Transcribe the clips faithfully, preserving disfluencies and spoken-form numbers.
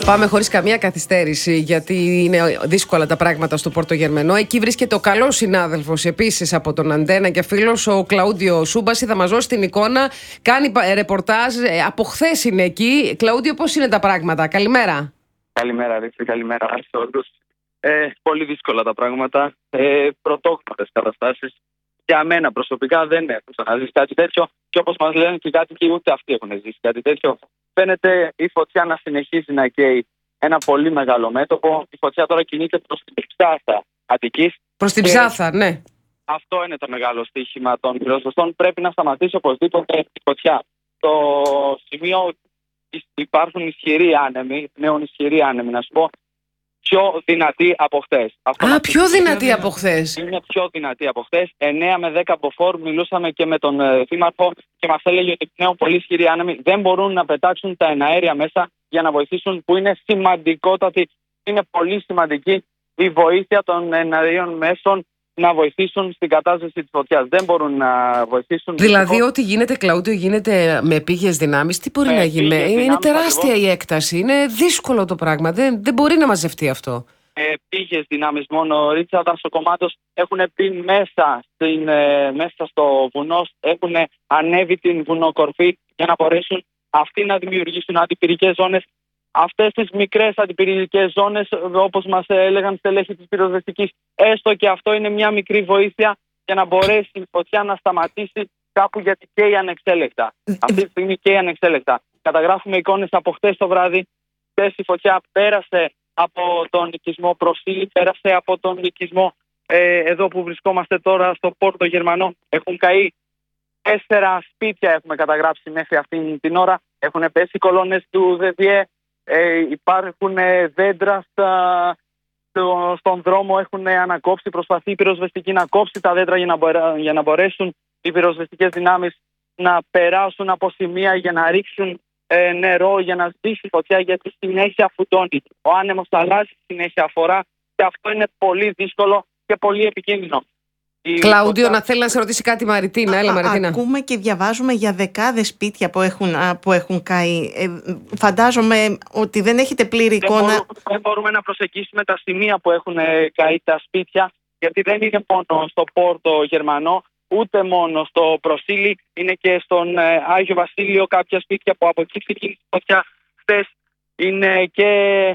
Πάμε χωρίς καμία καθυστέρηση, γιατί είναι δύσκολα τα πράγματα στο Πόρτο Γερμενό. Εκεί βρίσκεται ο καλός συνάδελφος επίσης από τον Αντένα και φίλος, ο Κλαούντιο Σούμπαση. Θα μας δώσει την εικόνα. Κάνει ρεπορτάζ. Από χθες είναι εκεί. Κλαούντιο, πώς είναι τα πράγματα? Καλημέρα. Καλημέρα, Ρίξη. Καλημέρα σε όλους. Ε, πολύ δύσκολα τα πράγματα. Ε, πρωτόγνωρες καταστάσεις. Για μένα προσωπικά δεν έχω ξαναζήσει κάτι τέτοιο. Και όπως μας λένε και οι κάτοικοι, ούτε αυτοί έχουν ζήσει κάτι τέτοιο. Φαίνεται η φωτιά να συνεχίζει να καίει ένα πολύ μεγάλο μέτωπο. Η φωτιά τώρα κινείται προς την Ψάθα Αττικής. Προς την Ψάθα, ναι. Αυτό είναι το μεγάλο στοίχημα των πυροσβεστών. Πρέπει να σταματήσει οπωσδήποτε η φωτιά. Το σημείο υπάρχουν ισχυροί άνεμοι, νέων ισχυροί άνεμοι, να σου πω, πιο δυνατή από χθες. Α, πιο δυνατή από χθες. Είναι πιο δυνατή από χθες. εννέα με δέκα μποφόρ μιλούσαμε και με τον ε, Δήμαρχο και μας έλεγε ότι πλέον πολύ ισχυροί άνεμοι δεν μπορούν να πετάξουν τα εναέρια μέσα για να βοηθήσουν, που είναι σημαντικότατη. Είναι πολύ σημαντική η βοήθεια των εναερίων μέσων να βοηθήσουν στην κατάσταση της φωτιάς. Δεν μπορούν να βοηθήσουν. Δηλαδή, ό,τι γίνεται, Κλαούντιο, γίνεται με επίγειες δυνάμεις. Τι μπορεί με να γίνει? Είναι δυνάμεις, τεράστια ακριβώς. η έκταση. Είναι δύσκολο το πράγμα. Δεν, δεν μπορεί να μαζευτεί αυτό. Πήγες δυνάμεις μόνο, Ρίτσα. Δασοκομάτως έχουν μπει μέσα, στην, ε, μέσα στο βουνό, έχουν ανέβει την βουνοκορφή για να μπορέσουν αυτοί να δημιουργήσουν αντιπυρικές ζώνες. Αυτές τις μικρές αντιπυρικές ζώνες, όπως μας έλεγαν στελέχη της πυροσβεστικής, έστω και αυτό είναι μια μικρή βοήθεια για να μπορέσει η φωτιά να σταματήσει κάπου, γιατί καίει ανεξέλεκτα. Αυτή τη στιγμή καίει ανεξέλεκτα. Καταγράφουμε εικόνες από χτες το βράδυ. Χτες η φωτιά πέρασε από τον οικισμό Προσήλη, πέρασε από τον οικισμό ε, εδώ που βρισκόμαστε τώρα στο Πόρτο Γερμανό. Έχουν καεί τέσσερα σπίτια, έχουμε καταγράψει μέχρι αυτή την ώρα. Έχουν πέσει κολόνες του ΔΔΕ, ε, υπάρχουν δέντρα στα, στο, στον δρόμο, έχουν ανακόψει, προσπαθεί η πυροσβεστική να κόψει τα δέντρα για να, μπορέ, για να μπορέσουν οι πυροσβεστικές δυνάμεις να περάσουν από σημεία για να ρίξουν ε, νερό, για να σβήσει η φωτιά, γιατί συνέχεια φουντώνει. Ο άνεμος αλλάζει συνέχεια φορά και αυτό είναι πολύ δύσκολο και πολύ επικίνδυνο. Κλαούντιο, φωτιά... να θέλει να σε ρωτήσει κάτι Μαριτίνα. Έλα, Μαριτίνα. Ακούμε και διαβάζουμε για δεκάδες σπίτια που έχουν, που έχουν καεί. Ε, φαντάζομαι ότι δεν έχετε πλήρη δεν εικόνα. Μπορούμε, δεν μπορούμε να προσεγγίσουμε τα σημεία που έχουν καεί τα σπίτια, γιατί δεν είναι μόνο στο Πόρτο Γερμανό, ούτε μόνο στο Προσήλη, είναι και στον ε, Άγιο Βασίλειο κάποια σπίτια που από εκεί ξεκίνησε η φωτιά χθες. Είναι και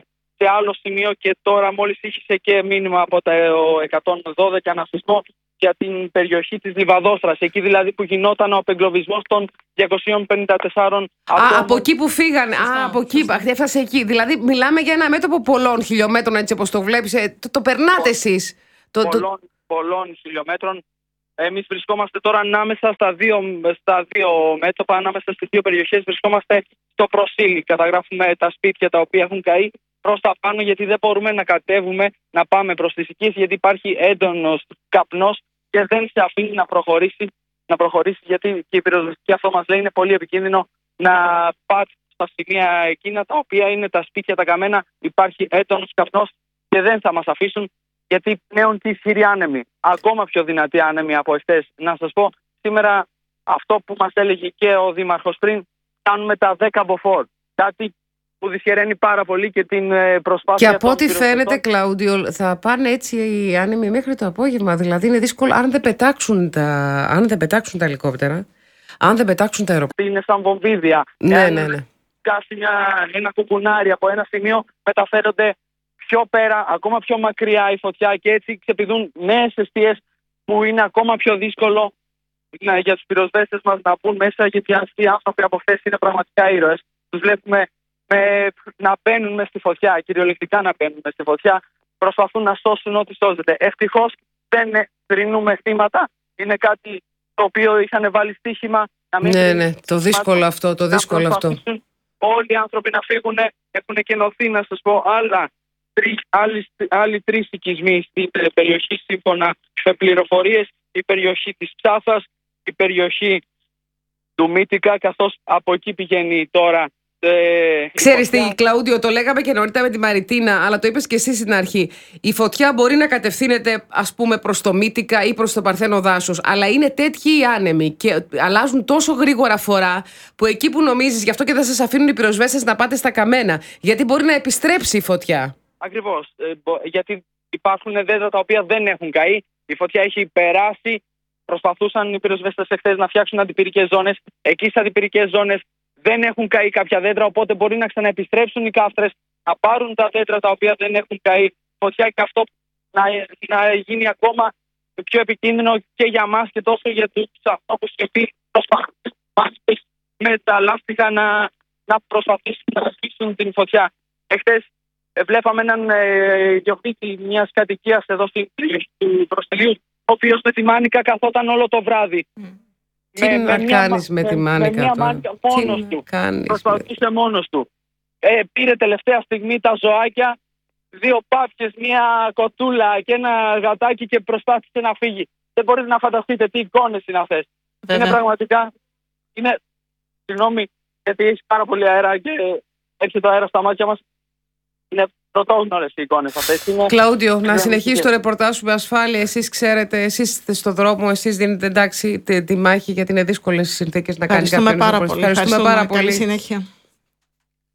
σε άλλο σημείο και τώρα μόλις είχε και μήνυμα από τα εκατόν δώδεκα να σας πω για την περιοχή της Λιβαδόστρας, εκεί δηλαδή που γινόταν ο απεγκλωβισμός των διακοσίων πενήντα τεσσάρων ατόμων. Α, από εκεί που φύγανε. Α, από εκεί, έφτασε εκεί. Δηλαδή μιλάμε για ένα μέτωπο πολλών χιλιόμετρων, έτσι όπως το βλέπεις. Το, το περνάτε εσείς. Πολλών, το... πολλών χιλιόμετρων. Εμείς βρισκόμαστε τώρα ανάμεσα στα δύο, στα δύο μέτωπα, ανάμεσα στις δύο περιοχές. Βρισκόμαστε στο Προσήλη. Καταγράφουμε τα σπίτια τα οποία έχουν καεί προς τα πάνω, γιατί δεν μπορούμε να κατέβουμε, να πάμε προς τις οικίες, γιατί υπάρχει έντονος καπνός και δεν σε αφήνει να προχωρήσει, να προχωρήσει γιατί και η πυροσβεστική αυτό μας λέει είναι πολύ επικίνδυνο να πάτε στα σημεία εκείνα τα οποία είναι τα σπίτια τα καμένα, υπάρχει έντονος καπνός και δεν θα μας αφήσουν, γιατί πλέον και ισχυροί άνεμοι, ακόμα πιο δυνατοί άνεμοι από εχθές. Να σας πω, σήμερα αυτό που μας έλεγε και ο Δήμαρχος πριν, κάνουμε τα δέκα μποφόρ. Κάτι που δυσχεραίνει πάρα πολύ και την προσπάθεια. Και από ό,τι φαίνεται, Κλαούντιο, θα πάνε έτσι οι άνεμοι μέχρι το απόγευμα. Δηλαδή είναι δύσκολο, αν δεν πετάξουν τα, αν δεν πετάξουν τα ελικόπτερα, αν δεν πετάξουν τα αεροπλάνα. Είναι σαν βομβίδια. Ναι, Εάν ναι, ναι. κάσει μια, ένα κουκουνάρι από ένα σημείο, μεταφέρονται πιο πέρα, ακόμα πιο μακριά η φωτιά και έτσι ξεπηδούν νέες αιστείες που είναι ακόμα πιο δύσκολο να, για τους πυροσβέστες μας να μπουν μέσα, γιατί αυτοί οι άνθρωποι από χθες είναι πραγματικά ήρωες. Τους βλέπουμε με, να μπαίνουν μες στη φωτιά, κυριολεκτικά να μπαίνουν μες στη φωτιά, προσπαθούν να σώσουν ό,τι σώζεται. Ευτυχώς δεν θρηνούμε θύματα. Είναι κάτι το οποίο είχαν βάλει στοίχημα. Να μην ναι, ναι, το δύσκολο αυτό, το δύσκολο αυτό. Όλοι οι άνθρωποι να φύγουν, έχουν κενωθεί, να σας πω, άλλα, τρι, άλλοι, άλλοι τρεις οικισμοί στην περιοχή σύμφωνα με πληροφορίες, η περιοχή της Ψάθας, η περιοχή του Μύτικα, καθώς από εκεί πηγαίνει τώρα Ε, Ξέρεις φωτιά... τι, Κλαούντιο, το λέγαμε και νωρίτερα με τη Μαριτίνα, αλλά το είπες και εσύ στην αρχή. Η φωτιά μπορεί να κατευθύνεται, ας πούμε, προς το Μύτικα ή προς το Παρθένο δάσος, αλλά είναι τέτοιοι οι άνεμοι και αλλάζουν τόσο γρήγορα φορά, που εκεί που νομίζεις, γι' αυτό και δεν σας αφήνουν οι πυροσβέστες να πάτε στα καμένα, γιατί μπορεί να επιστρέψει η φωτιά. Ακριβώς. Ε, γιατί υπάρχουν δέντρα τα οποία δεν έχουν καεί. Η φωτιά έχει περάσει. Προσπαθούσαν οι πυροσβέστες εχθές να φτιάξουν αντιπυρικές ζώνες. Εκεί στις αντιπυρικές ζώνες δεν έχουν καεί κάποια δέντρα, οπότε μπορεί να ξαναεπιστρέψουν οι καύστρες, να πάρουν τα δέντρα τα οποία δεν έχουν καεί. Φωτιά και αυτό να, να γίνει ακόμα πιο επικίνδυνο και για μας και τόσο για τους ανθρώπους οι οποίοι προσπαθούν με τα λάστιχα να, να προσπαθήσουν να σβήσουν την φωτιά. Εχθές βλέπαμε έναν ε, ιδιοκτήτη μιας κατοικίας εδώ στην περιοχή του Προστελείου, ο οποίος με τη μάνικα καθόταν όλο το βράδυ. Mm. Τι με, να με κάνεις με, με τη μάνικα με μια τώρα. Μάνικα μόνος Τι του. Προσπαθούσε με... μόνος του. Ε, πήρε τελευταία στιγμή τα ζωάκια, δύο πάπιες, μια κοτούλα και ένα γατάκι και προσπάθησε να φύγει. Δεν μπορείτε να φανταστείτε τι εικόνες είναι αυτές. Είναι πραγματικά... Είναι... Συγγνώμη, γιατί έχει πάρα πολύ αέρα και έρχεται το αέρα στα μάτια μας. Είναι πρωτόγνωρες οι εικόνες αυτές. Είναι... Κλαούντιο, να συνεχίσει το ρεπορτάζ σου με ασφάλεια. Εσείς ξέρετε, εσείς είστε στον δρόμο, εσείς δίνετε εντάξει τη, τη μάχη, γιατί είναι δύσκολες συνθήκες να κάνει κάποιον. Ευχαριστούμε πάρα πολύ. Ευχαριστούμε πάρα πολύ. Καλή συνέχεια.